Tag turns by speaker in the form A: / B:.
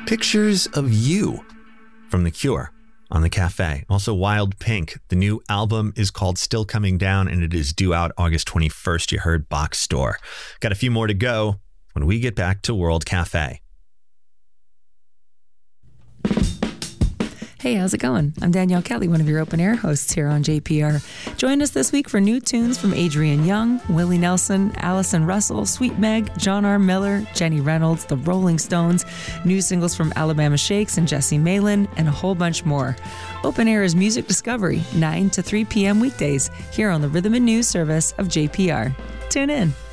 A: pictures of you from The Cure on the cafe. Also Wild Pink. The new album is called Still Coming Down, and it is due out August 21st. You heard Box Store. Got a few more to go when we get back to World Cafe.
B: Hey, how's it going? I'm Danielle Kelly, one of your open air hosts here on JPR. Join us this week for new tunes from Adrian Young, Willie Nelson, Allison Russell, Sweet Meg, John R. Miller, Jenny Reynolds, The Rolling Stones, new singles from Alabama Shakes and Jesse Malin, and a whole bunch more. Open Air is music discovery, 9 to 3 p.m. weekdays, here on the Rhythm and News service of JPR. Tune in.